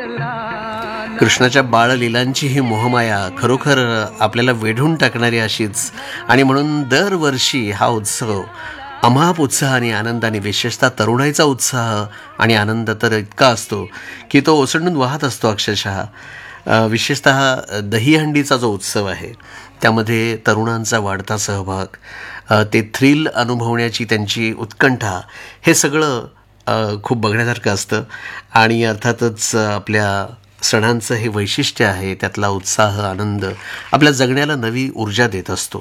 कृष्णाच्या बाळलीलांची ही मोहमाया खरोखर आपल्याला वेढून टाकणारी अशीच, आणि म्हणून दरवर्षी हा उत्सव अमाप उत्साह आणि आनंदाने, विशेषतः तरुणाईचा उत्साह आणि आनंद तर इतका असतो की तो ओसंडून वाहत असतो अक्षरशः. विशेषतः दहीहंडीचा जो उत्सव आहे त्यामध्ये तरुणांचा वाढता सहभाग, ते थ्रिल अनुभवण्याची त्यांची उत्कंठा, हे सगळं खूप बघण्यासारखं असतं. आणि अर्थातच आपल्या सणांचं हे वैशिष्ट्य आहे, त्यातला उत्साह आनंद आपल्या जगण्याला नवी ऊर्जा देत असतो.